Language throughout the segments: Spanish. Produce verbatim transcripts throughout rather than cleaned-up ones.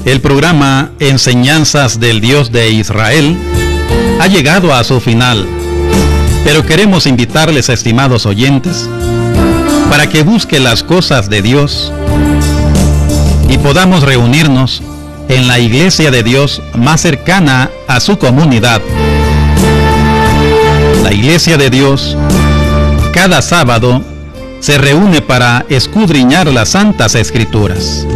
El programa Enseñanzas del Dios de Israel ha llegado a su final, pero queremos invitarles, estimados oyentes, para que busquen las cosas de Dios y podamos reunirnos en la iglesia de Dios más cercana a su comunidad. La iglesia de Dios cada sábado se reúne para escudriñar las Santas Escrituras.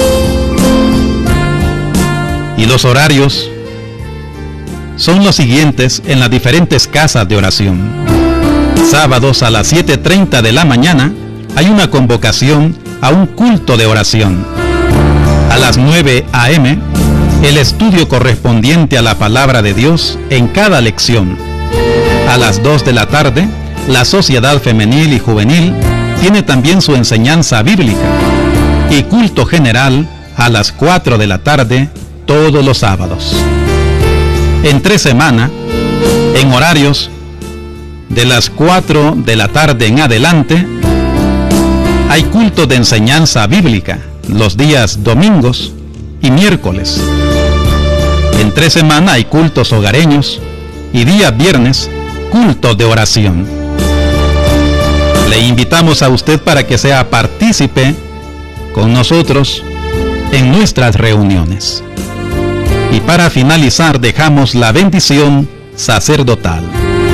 Y los horarios son los siguientes en las diferentes casas de oración. Sábados a las siete treinta de la mañana hay una convocación a un culto de oración. A las nueve a eme, el estudio correspondiente a la palabra de Dios en cada lección. A las dos de la tarde, la Sociedad Femenil y Juvenil tiene también su enseñanza bíblica. Y culto general a las cuatro de la tarde, todos los sábados. Entre semana, en horarios de las cuatro de la tarde en adelante, hay culto de enseñanza bíblica los días domingos y miércoles. Entre semana hay cultos hogareños y día viernes, culto de oración. Le invitamos a usted para que sea partícipe con nosotros en nuestras reuniones. Y para finalizar dejamos la bendición sacerdotal.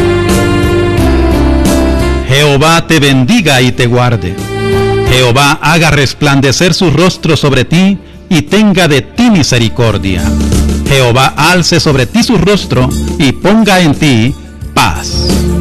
Jehová te bendiga y te guarde. Jehová haga resplandecer su rostro sobre ti y tenga de ti misericordia. Jehová alce sobre ti su rostro y ponga en ti paz.